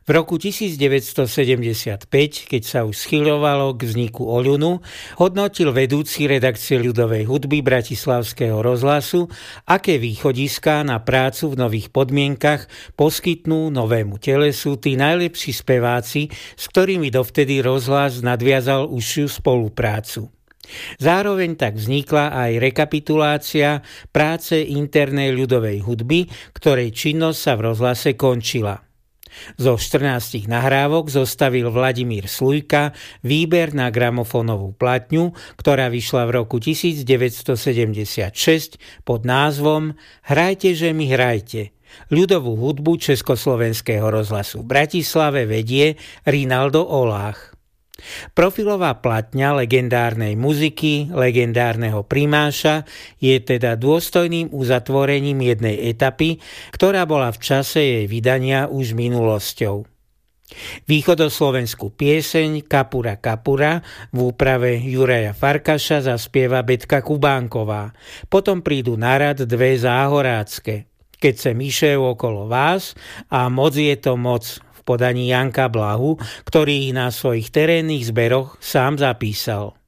V roku 1975, keď sa už schyľovalo k vzniku Oľunu, hodnotil vedúci redakcie ľudovej hudby Bratislavského rozhlasu, aké východiská na prácu v nových podmienkach poskytnú novému telesu tí najlepší speváci, s ktorými dovtedy rozhlas nadviazal užšiu spoluprácu. Zároveň tak vznikla aj rekapitulácia práce internej ľudovej hudby, ktorej činnosť sa v rozhlase končila. Zo 14 nahrávok zostavil Vladimír Slujka výber na gramofónovú platňu, ktorá vyšla v roku 1976 pod názvom Hrajte, že mi hrajte. Ľudovú hudbu Československého rozhlasu v Bratislave vedie Rinaldo Olách. Profilová platňa legendárnej muziky, legendárneho primáša je teda dôstojným uzatvorením jednej etapy, ktorá bola v čase jej vydania už minulosťou. Východoslovenskú pieseň Kapura Kapura v úprave Juraja Farkaša zaspieva Betka Kubánková. Potom prídu na rad dve záhorácke. Keď se myšejú okolo vás a Moc je to moc v podaní Janka Blahu, ktorý ich na svojich terénnych zberoch sám zapísal.